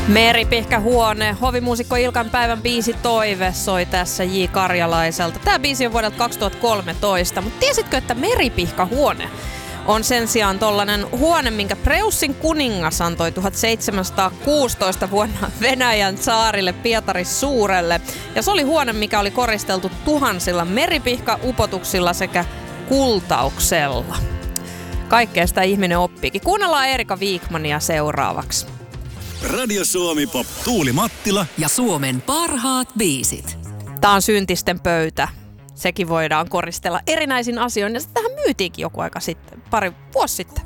Meripihkähuone, hovimuusikko Ilkan päivän biisi Toive soi tässä J. Karjalaiselta. Tämä biisi on vuodelta 2013, mutta tiesitkö, että Meripihkähuone on sen sijaan tollanen huone, minkä Preussin kuningas antoi 1716 vuonna Venäjän tsaarille Pietari Suurelle. Ja se oli huone, mikä oli koristeltu tuhansilla meripihkaupotuksilla sekä kultauksella. Kaikkea sitä ihminen oppiikin. Kuunnellaan Erika Wikmania seuraavaksi. Radio Suomi Pop, Tuuli Mattila ja Suomen parhaat biisit. Tää on syntisten pöytä. Sekin voidaan koristella erinäisin asioin. Ja tähän myytiinkin joku aika sitten, vuosi sitten.